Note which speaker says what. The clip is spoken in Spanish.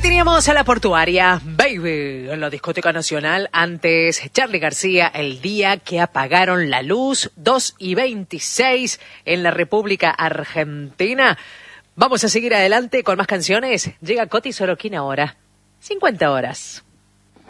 Speaker 1: Teníamos a la portuaria, Baby, en la discoteca nacional. Antes, Charly García, El día que apagaron la luz, 2:26 en la República Argentina. Vamos a seguir adelante con más canciones. Llega Coti Sorokin ahora, 50 horas.